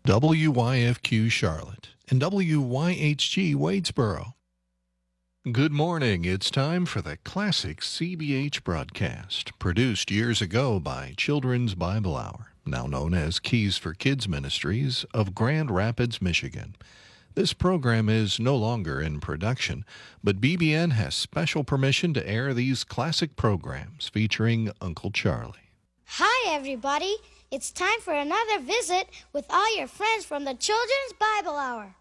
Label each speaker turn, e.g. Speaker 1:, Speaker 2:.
Speaker 1: WYFQ Charlotte, and WYHG Wadesboro. Good morning. It's time for the classic CBH broadcast, produced years ago by Children's Bible Hour, now known as Keys for Kids Ministries of Grand Rapids, Michigan. This program is no longer in production, but BBN has special permission to air these classic programs featuring Uncle Charlie.
Speaker 2: Hi, everybody. It's time for another visit with all your friends from the Children's Bible Hour.